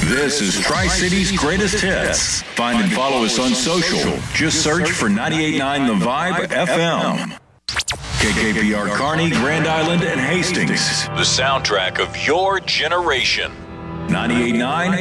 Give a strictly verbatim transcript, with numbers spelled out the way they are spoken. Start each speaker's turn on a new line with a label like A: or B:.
A: This is Tri-City's Greatest Hits. Find and follow us on social. Just search for ninety-eight point nine The Vibe F M. K K P R Kearney, Grand Island, and Hastings. The soundtrack of your generation. ninety-eight point nine